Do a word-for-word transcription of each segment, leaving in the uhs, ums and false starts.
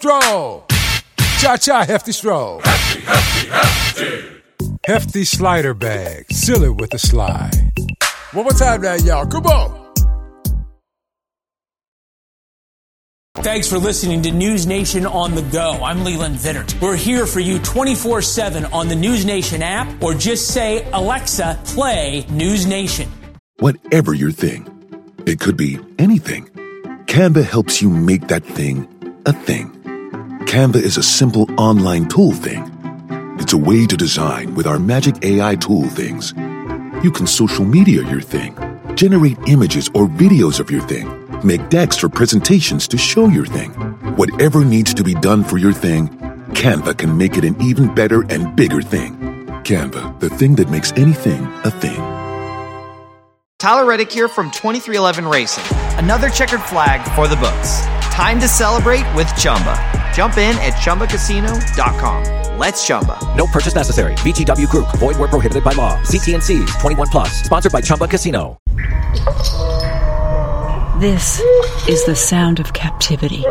Stroll. Cha-cha, hefty stroll. Hefty, hefty, hefty. Hefty slider bag. Seal it with a slide. One more time now, y'all. Come on. Thanks for listening to News Nation on the go. I'm Leland Vittert. We're here for you twenty-four seven on the News Nation app, or just say, Alexa, play News Nation. Whatever your thing, it could be anything. Canva helps you make that thing a thing. Canva is a simple online tool thing. It's a way to design with our magic A I tool things. You can social media your thing, generate images or videos of your thing, make decks for presentations to show your thing. Whatever needs to be done for your thing, Canva can make it an even better and bigger thing. Canva, the thing that makes anything a thing. Tyler Reddick here from twenty-three eleven Racing. Another checkered flag for the books. Time to celebrate with Chumba. Jump in at Chumba Casino dot com. Let's Chumba. No purchase necessary. V G W Group. Void where prohibited by law. See T and C's. twenty-one plus. Sponsored by Chumba Casino. This is the sound of captivity.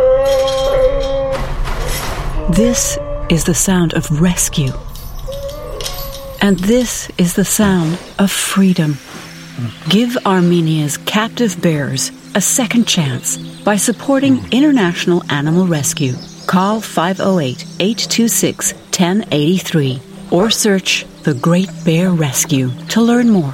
This is the sound of rescue. And this is the sound of freedom. Give Armenia's captive bears a second chance by supporting International Animal Rescue. Call five oh eight, eight two six, one oh eight three or search The Great Bear Rescue to learn more.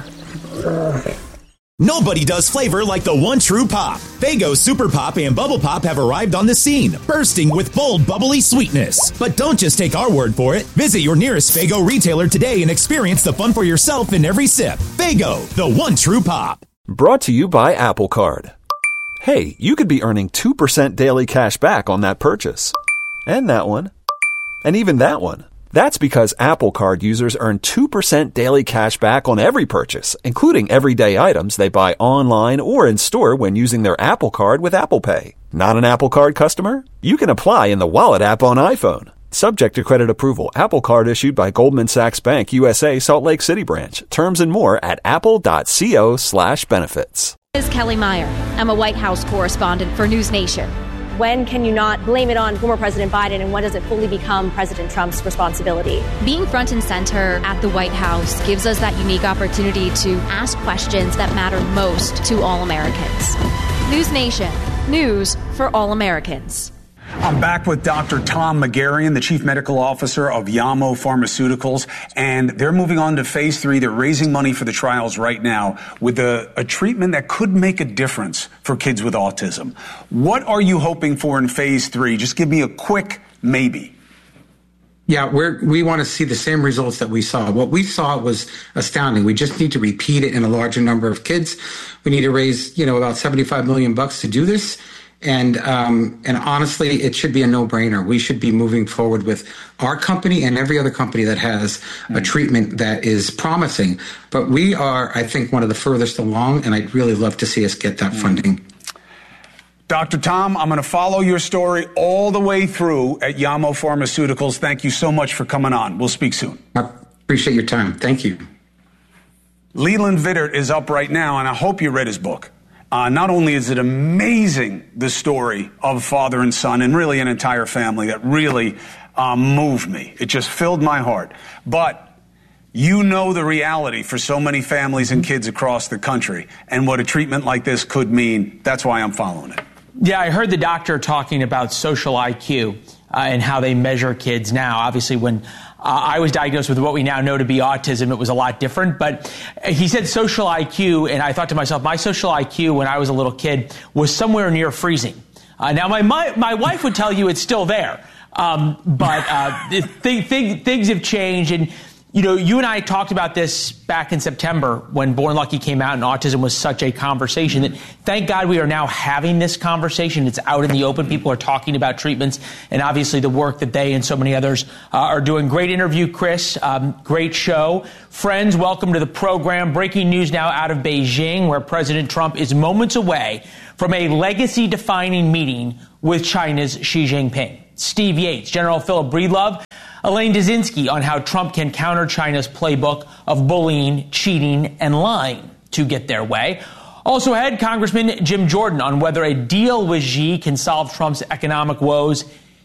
Nobody does flavor like the one true pop. Faygo Super Pop and Bubble Pop have arrived on the scene, bursting with bold, bubbly sweetness. But don't just take our word for it. Visit your nearest Faygo retailer today and experience the fun for yourself in every sip. Faygo, the one true pop. Brought to you by Apple Card. Hey, you could be earning two percent daily cash back on that purchase. And that one. And even that one. That's because Apple Card users earn two percent daily cash back on every purchase, including everyday items they buy online or in store when using their Apple Card with Apple Pay. Not an Apple Card customer? You can apply in the Wallet app on iPhone. Subject to credit approval. Apple Card issued by Goldman Sachs Bank U S A Salt Lake City branch. Terms and more at apple.co slash benefits. This is Kelly Meyer. I'm a White House correspondent for News Nation. When can you not blame it on former President Biden, and when does it fully become President Trump's responsibility? Being front and center at the White House gives us that unique opportunity to ask questions that matter most to all Americans. News Nation. News for all Americans. I'm back with Doctor Tom Megarian, the chief medical officer of Yamo Pharmaceuticals, and they're moving on to phase three. They're raising money for the trials right now with a, a treatment that could make a difference for kids with autism. What are you hoping for in phase three? Just give me a quick maybe. Yeah, we're, we want to see the same results that we saw. What we saw was astounding. We just need to repeat it in a larger number of kids. We need to raise, you know, about seventy-five million bucks to do this. And um, and honestly, it should be a no-brainer. We should be moving forward with our company and every other company that has a treatment that is promising. But we are, I think, one of the furthest along, and I'd really love to see us get that funding. Doctor Tom, I'm going to follow your story all the way through at Yamo Pharmaceuticals. Thank you so much for coming on. We'll speak soon. I appreciate your time. Thank you. Leland Vittert is up right now, and I hope you read his book. Uh, not only is it amazing, the story of father and son, and really an entire family that really um, moved me. It just filled my heart. But you know the reality for so many families and kids across the country and what a treatment like this could mean. That's why I'm following it. Yeah, I heard the doctor talking about social I Q uh, and how they measure kids now. Obviously, when Uh, I was diagnosed with what we now know to be autism. It was a lot different, but he said social I Q, and I thought to myself, my social I Q when I was a little kid was somewhere near freezing. Uh, now, my, my my wife would tell you it's still there, um, but uh, th- th- things have changed. And you know, you and I talked about this back in September when Born Lucky came out, and autism was such a conversation that thank God we are now having this conversation. It's out in the open. People are talking about treatments and obviously the work that they and so many others uh, are doing. Great interview, Chris. Um, great show. Friends, welcome to the program. Breaking news now out of Beijing, where President Trump is moments away from a legacy-defining meeting with China's Xi Jinping. Steve Yates, General Philip Breedlove, Elaine Dzinski on how Trump can counter China's playbook of bullying, cheating, and lying to get their way. Also ahead, Congressman Jim Jordan on whether a deal with Xi can solve Trump's economic woes.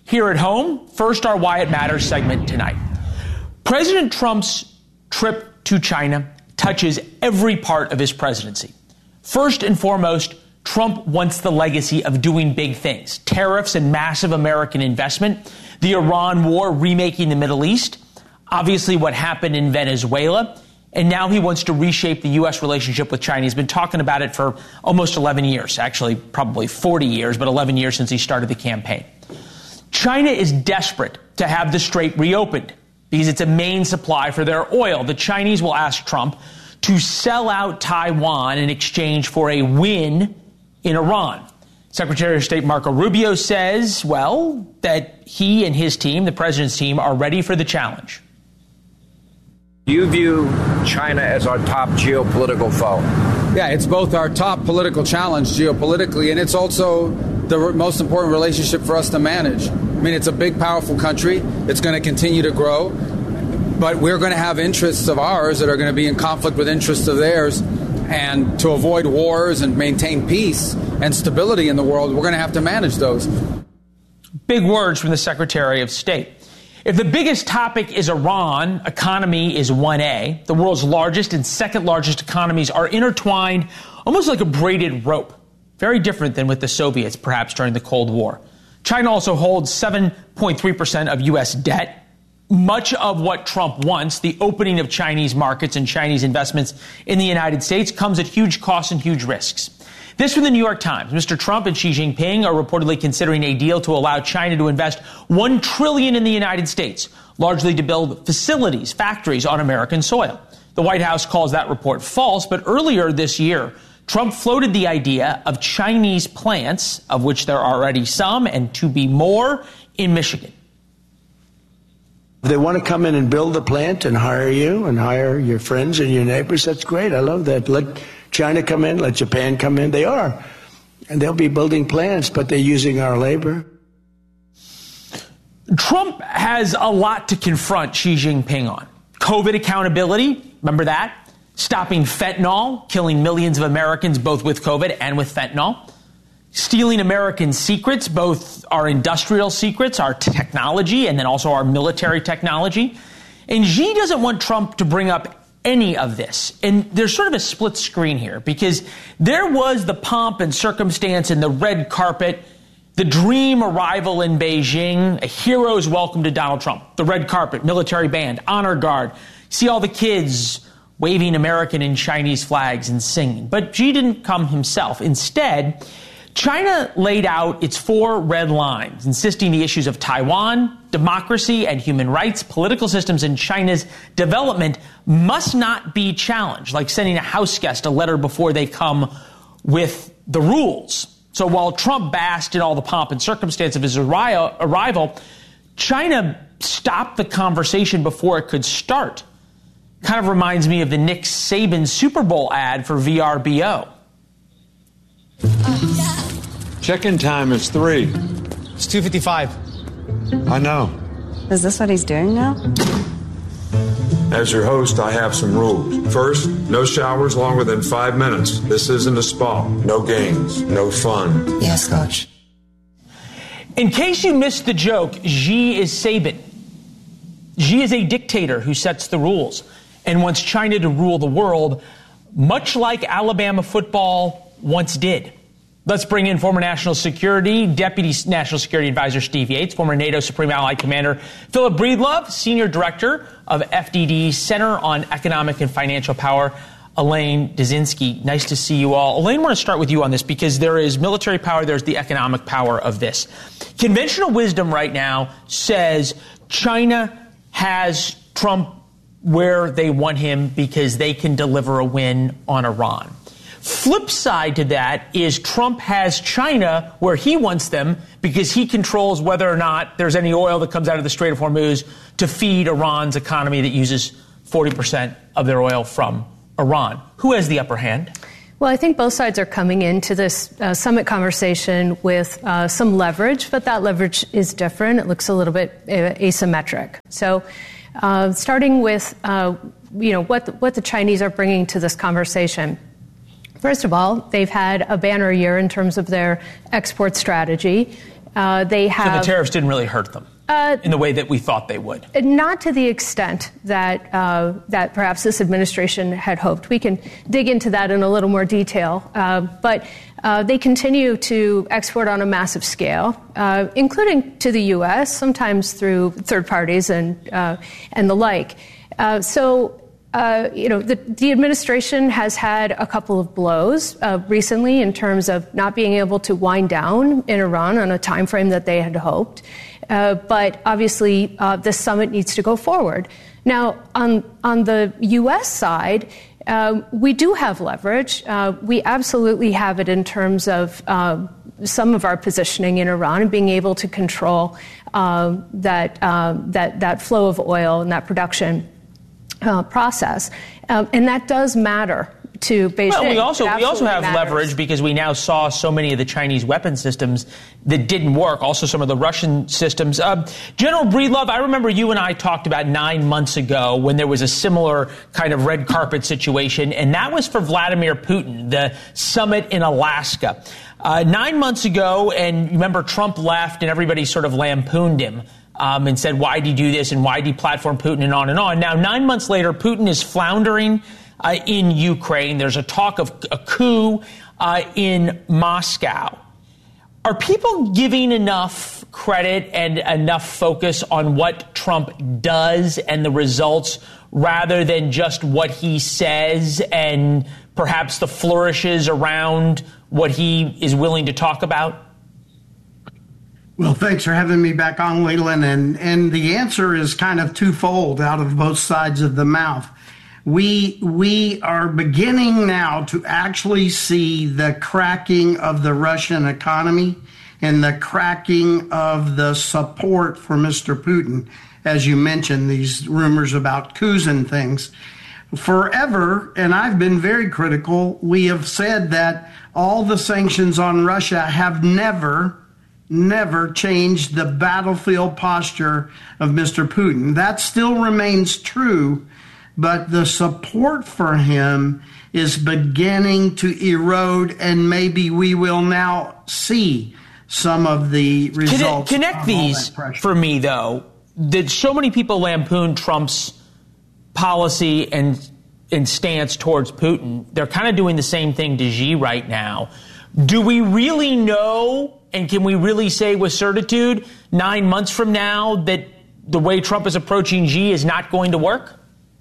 Here at home, first our Why It Matters segment tonight. President Trump's trip to China touches every part of his presidency. First and foremost, Trump wants the legacy of doing big things, tariffs and massive American investment, the Iran war remaking the Middle East, obviously what happened in Venezuela, and now he wants to reshape the U S relationship with China. He's been talking about it for almost eleven years, actually probably forty years, but eleven years since he started the campaign. China is desperate to have the strait reopened because it's a main supply for their oil. The Chinese will ask Trump to sell out Taiwan in exchange for a win in Iran. Secretary of State Marco Rubio says, well, that he and his team, the president's team, are ready for the challenge. You view China as our top geopolitical foe. Yeah, it's both our top political challenge geopolitically, and it's also the most important relationship for us to manage. I mean, it's a big, powerful country. It's going to continue to grow, but we're going to have interests of ours that are going to be in conflict with interests of theirs. And to avoid wars and maintain peace and stability in the world, we're going to have to manage those. Big words from the Secretary of State. If the biggest topic is Iran, economy is one A. The world's largest and second largest economies are intertwined almost like a braided rope. Very different than with the Soviets, perhaps, during the Cold War. China also holds seven point three percent of U S debt. Much of what Trump wants, the opening of Chinese markets and Chinese investments in the United States, comes at huge costs and huge risks. This from the New York Times. Mister Trump and Xi Jinping are reportedly considering a deal to allow China to invest one trillion dollars in the United States, largely to build facilities, factories on American soil. The White House calls that report false, but earlier this year, Trump floated the idea of Chinese plants, of which there are already some and to be more, in Michigan. If they want to come in and build a plant and hire you and hire your friends and your neighbors, that's great. I love that. Let China come in, let Japan come in. They are. And they'll be building plants, but they're using our labor. Trump has a lot to confront Xi Jinping on. COVID accountability, remember that? Stopping fentanyl, killing millions of Americans both with COVID and with fentanyl. Stealing American secrets, both our industrial secrets, our technology, and then also our military technology. And Xi doesn't want Trump to bring up any of this. And there's sort of a split screen here because there was the pomp and circumstance and the red carpet, the dream arrival in Beijing, a hero's welcome to Donald Trump, the red carpet, military band, honor guard. See all the kids waving American and Chinese flags and singing. But Xi didn't come himself. Instead, China laid out its four red lines, insisting the issues of Taiwan, democracy, and human rights, political systems, and China's development must not be challenged, like sending a house guest a letter before they come with the rules. So while Trump basked in all the pomp and circumstance of his arrival, China stopped the conversation before it could start. Kind of reminds me of the Nick Saban Super Bowl ad for V R B O. Check-in time is three. It's two fifty-five. I know. Is this what he's doing now? As your host, I have some rules. First, no showers longer than five minutes. This isn't a spa. No games. No fun. Yes, Coach. In case you missed the joke, Xi is Saban. Xi is a dictator who sets the rules and wants China to rule the world, much like Alabama football once did. Let's bring in former National Security, Deputy National Security Advisor Steve Yates, former NATO Supreme Allied Commander Philip Breedlove, Senior Director of F D D's Center on Economic and Financial Power, Elaine Dzinski. Nice to see you all. Elaine, I want to start with you on this because there is military power, there's the economic power of this. Conventional wisdom right now says China has Trump where they want him because they can deliver a win on Iran. Flip side to that is Trump has China where he wants them because he controls whether or not there's any oil that comes out of the Strait of Hormuz to feed Iran's economy that uses forty percent of their oil from Iran. Who has the upper hand? Well, I think both sides are coming into this uh, summit conversation with uh, some leverage, but that leverage is different. It looks a little bit uh, asymmetric. So uh, starting with, uh, you know, what the, what the Chinese are bringing to this conversation. First of all, they've had a banner year in terms of their export strategy. Uh, they have so the tariffs didn't really hurt them uh, in the way that we thought they would. Not to the extent that uh, that perhaps this administration had hoped. We can dig into that in a little more detail, uh, but. Uh, they continue to export on a massive scale, uh, including to the U S, sometimes through third parties and uh, and the like. Uh, so, uh, you know, the, the administration has had a couple of blows uh, recently in terms of not being able to wind down in Iran on a time frame that they had hoped. Uh, but obviously, uh, this summit needs to go forward. Now, on on the U S side. Uh, we do have leverage. Uh, we absolutely have it in terms of uh, some of our positioning in Iran and being able to control uh, that uh, that that flow of oil and that production uh, process, um, and that does matter to Beijing. Well, we also we also have matters. leverage because we now saw so many of the Chinese weapon systems that didn't work. Also, some of the Russian systems. Uh, General Breedlove, I remember you and I talked about nine months ago when there was a similar kind of red carpet situation, and that was for Vladimir Putin, the summit in Alaska. Uh, nine months ago, and remember Trump left and everybody sort of lampooned him. Um, and said, why did he do this and why did he platform Putin and on and on. Now, nine months later, Putin is floundering Uh, in Ukraine. There's a talk of a coup uh, in Moscow. Are people giving enough credit and enough focus on what Trump does and the results rather than just what he says and perhaps the flourishes around what he is willing to talk about? Well, thanks for having me back on, Leland. And, and the answer is kind of twofold out of both sides of the mouth. We we are beginning now to actually see the cracking of the Russian economy and the cracking of the support for Mister Putin. As you mentioned, these rumors about coups and things. Forever, and I've been very critical, we have said that all the sanctions on Russia have never, never changed the battlefield posture of Mister Putin. That still remains true. But the support for him is beginning to erode, and maybe we will now see some of the results. Connect, connect these for me, though. That so many people lampoon Trump's policy and, and stance towards Putin. They're kind of doing the same thing to Xi right now. Do we really know, and can we really say with certitude, nine months from now, that the way Trump is approaching Xi is not going to work?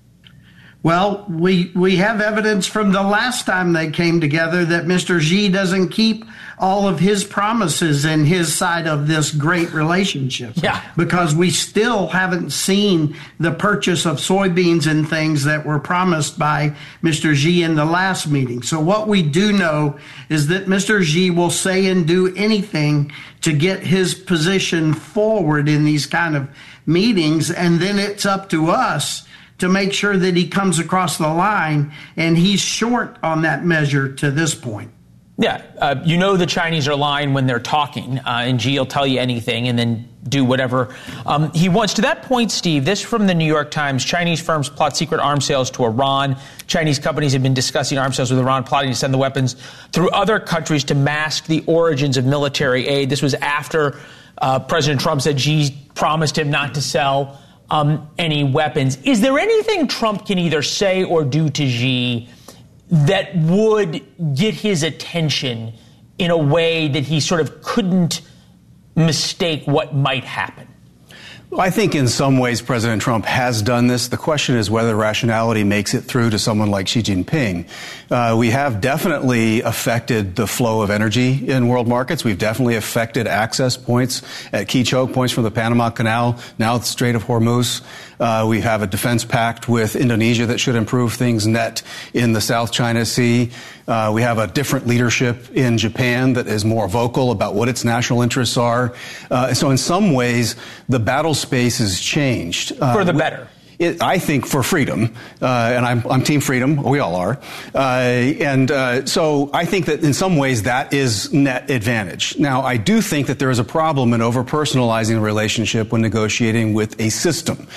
Well, we we have evidence from the last time they came together that Mister Xi doesn't keep all of his promises in his side of this great relationship. Yeah. Because we still haven't seen the purchase of soybeans and things that were promised by Mister Xi in the last meeting. So what we do know is that Mister Xi will say and do anything to get his position forward in these kind of meetings, and then it's up to us to make sure that he comes across the line, and he's short on that measure to this point. Yeah, uh, you know the Chinese are lying when they're talking, uh, and Xi will tell you anything and then do whatever um, he wants. To that point, Steve, this from the New York Times, Chinese firms plot secret arms sales to Iran. Chinese companies have been discussing arms sales with Iran, plotting to send the weapons through other countries to mask the origins of military aid. This was after uh, President Trump said Xi promised him not to sell Um, any weapons. Is there anything Trump can either say or do to Xi that would get his attention in a way that he sort of couldn't mistake what might happen? Well, I think in some ways President Trump has done this. The question is whether rationality makes it through to someone like Xi Jinping. Uh, we have definitely affected the flow of energy in world markets. We've definitely affected access points at key choke points from the Panama Canal, now the Strait of Hormuz. Uh, we have a defense pact with Indonesia that should improve things net in the South China Sea. Uh, we have a different leadership in Japan that is more vocal about what its national interests are. Uh, so in some ways, the battle space has changed. Uh, For the better. It, I think for freedom, uh, and I'm, I'm team freedom, we all are. Uh, and uh, so I think that in some ways that is net advantage. Now, I do think that there is a problem in over-personalizing a relationship when negotiating with a system.